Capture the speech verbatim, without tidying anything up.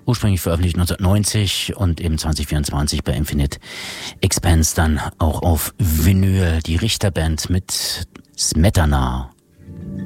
ursprünglich veröffentlicht neunzehnhundertneunzig und eben zwanzig vierundzwanzig bei Infinite Expanse dann auch auf Vinyl. Die Richterband mit Smetana.